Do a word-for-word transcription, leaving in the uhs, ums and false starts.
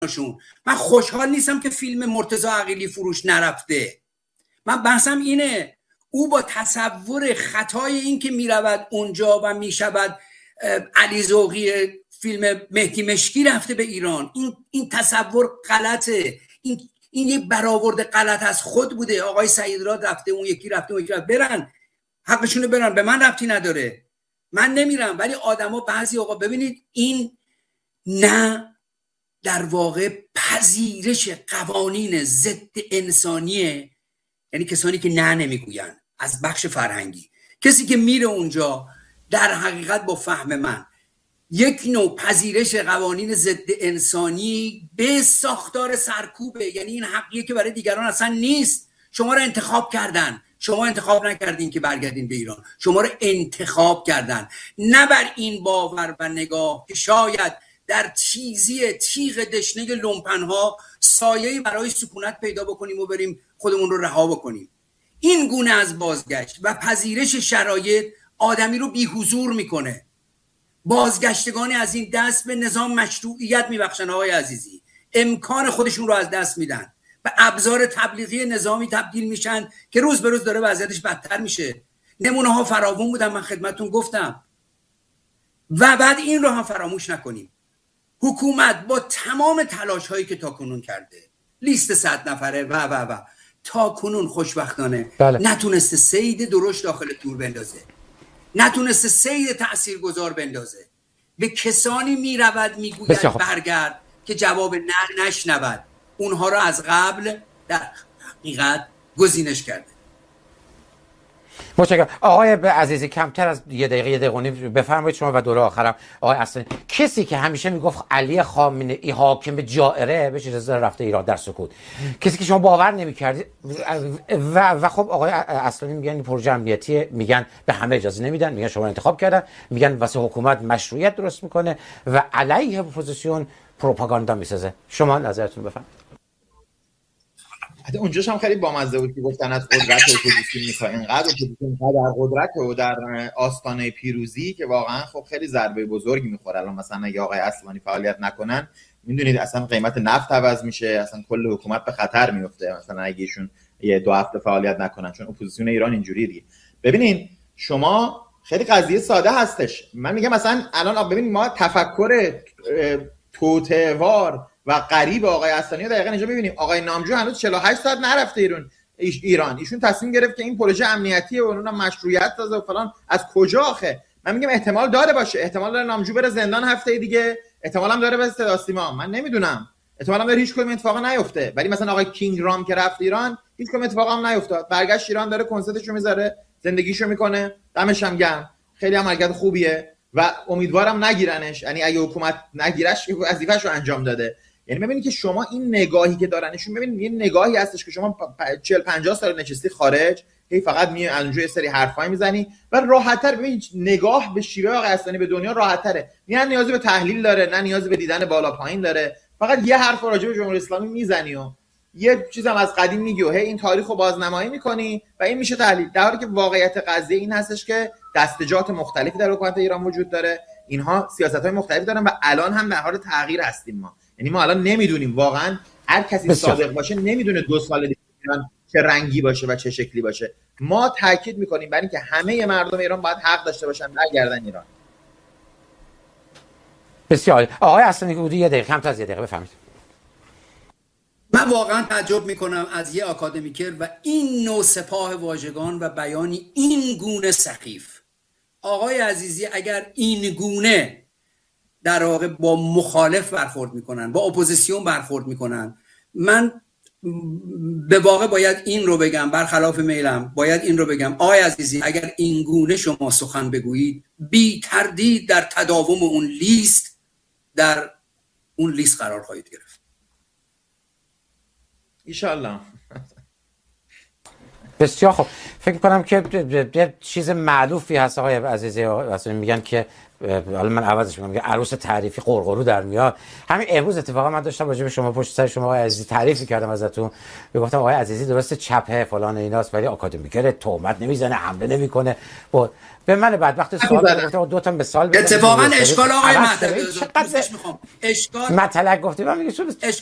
شون. من خوشحال نیستم که فیلم مرتضی عقیلی فروش نرفته. من بحثم اینه او با تصور خطای این که میرود اونجا و میشود علی ذوقی فیلم مهدی مشکی رفته به ایران، این این تصور غلطه. این این یک برآورد غلط از خود بوده. آقای سعیدراد رفته، اون یکی رفته، اون یکی رفته. برن حقشونه برن، به من ربطی نداره، من نمیرم. ولی آدما بعضی آقا ببینید این نه در واقع پذیرش قوانین ضد انسانیه، یعنی کسانی که نه نمیگوین از بخش فرهنگی. کسی که میره اونجا در حقیقت با فهم من یک نوع پذیرش قوانین ضد انسانی به ساختار سرکوبه، یعنی این حقیه که برای دیگران اصلا نیست. شما رو انتخاب کردن، شما انتخاب نکردین که برگردین به ایران، شما رو انتخاب کردن. نه بر این باور و نگاه که شاید در چیزی تیغ دشنه لومپنها سایه‌ای برای سکونت پیدا بکنیم و بریم خودمون رو رها بکنیم. این گونه از بازگشت و پذیرش شرایط آدمی رو بی‌حضور میکنه. بازگشتگان از این دست به نظام مشروعیت میبخشن آقای عزیزی، امکان خودشون رو از دست میدن، به ابزار تبلیغی نظامی تبدیل میشن که روز به روز داره وضعیتش بدتر میشه. نمونه ها فراوون بودن، من خدمتتون گفتم. و بعد این رو هم فراموش نکنیم، حکومت با تمام تلاش هایی که تاکنون کرده، لیست صد نفره و و و تاکنون خوشبختانه بله. نتونسته سید درشت داخل تور بندازه، نتونسته سید تاثیرگذار بندازه. به کسانی میرود میگوید برگرد که جواب نه نشنود. اونها رو از قبل در حقیقت گزینش کرده. متشکرم. آقای عزیزی کمتر از یه دقیقه یه دقیقه و نیم بفرمایید شما و دوره آخرم. آقای اصلانی، کسی که همیشه میگفت علی خامنه ای حاکم جائره بهش اجازه رفته ایران در سکوت، کسی که شما باور نمی‌کردید و و خب آقای اصلانی میگن این پروژه امنیتی، میگن به همه اجازه نمیدن، میگن شما انتخاب کردن، میگن واسه حکومت مشروعیت درست میکنه و علیه اپوزیسیون پروپاگاندا میسازه. شما نظرتون بفرمایید. حتی اونجاش هم خیلی بامزه بود که گفتن از قدرت اپوزیسیون میخواد، اینقدر اپوزیسیون اینقدر در قدرت و در آستانه پیروزی که واقعا خب خیلی ضربه بزرگی میخوره. الان مثلا اگه آقای اصلانی فعالیت نکنن، میدونید اصلا قیمت نفت عوض میشه، اصلا کل حکومت به خطر میفته. مثلا اگه ایشون یه دو هفته فعالیت نکنن، چون اپوزیسیون ایران اینجوریه دیگه. ببینین شما خیلی قضیه ساده هستش. من میگم مثلا الان ببینید ما تفکر توطئه‌وار و غریب آقای اصلانی دقیقاً اینجا ببینیم. آقای نامجو هنوز چهل و هشت ساعت نرفته ایران ایران ایشون تصمیم گرفت که این پروژه امنیتیه و اونم مشروعیت داده و فلان. از کجا آخه؟ من میگم احتمال داره باشه، احتمال داره نامجو بره زندان هفته دیگه، احتمال هم داره به صدا سیما، من نمیدونم، احتمال هم داره هیچ کدوم اتفاقا نیفته. ولی مثلا آقای کینگ رام که رفت ایران هیچ کدوم اتفاقا هم نیفتاد، برگشت ایران، داره کنسرتشو میذاره، زندگیشو میکنه، دمش هم گرم، خیلی هم حرکت خوبیه و امیدوارم نگیرنش. یعنی اگه حکومت نگیرش وظیفه‌شو انجام داده. یعنی ببینید که شما این نگاهی که دارنشون، ببینید یه نگاهی هستش که شما چهل پنجاه سال نشستی خارج، هی فقط می از اونجا یه سری حرفای میزنی و راحت‌تر. ببینید نگاه به شیوه آقای اصلانی به دنیا راحت‌تره، نه نیازی به تحلیل داره، نه نیازی به دیدن بالا پایین داره، فقط یه حرف راجع به جمهوری اسلامی میزنی و یه چیزام از قدیم میگی و هی این تاریخو بازنمایی میکنی و این میشه تحلیل. در حالی که واقعیت قضیه این هستش که دستجات مختلفی در حکومت ایران وجود داره، اینها سیاست‌های مختلفی دارن و الان هم در حال تغییر هستیم ما. یعنی ما الان نمیدونیم واقعا، هر کسی صادق باشه نمیدونه دو سال دیگه ایران چه رنگی باشه و چه شکلی باشه. ما تاکید میکنیم بر اینکه همه مردم ایران باید حق داشته باشن برگردن ایران. بسیار. آقای اصلانی بودی یه دقیقه کمتر از یه دقیقه بفهمید. من واقعا تعجب میکنم از یه آکادمیکر و این نوع سپاه واژگان و بیانی این گونه سخیف. آقای عزیزی اگر این گونه در واقع با مخالف برخورد میکنن، با اپوزیسیون برخورد میکنن، من به واقع باید این رو بگم، برخلاف میلم باید این رو بگم آقای عزیزی اگر این گونه شما سخن بگویید، بی تردید در تداوم اون لیست در اون لیست قرار خواهید گرفت. ایشالله. بسیار خب. فکر کنم که چیز معلوفی هست آقای عزیزی، اصلا میگن که حالا من عوضش میگم میگه عروس تعریفی قرقرو در میاد. همین امروز اتفاقا من داشتم راجع به شما پشت سر شما آقای عزیزی تعریفی کردم ازتون، میگفتم آقای عزیزی درسته چپه فلان ایناست ولی آکادمیکره، تهمت نمیزنه، حمله نمیکنه. بود به من بعد وقتی سوال گفتم دو تا مثال اتفاقا اشکال آقای مطلق اشکال مطلق گفتیم من میگه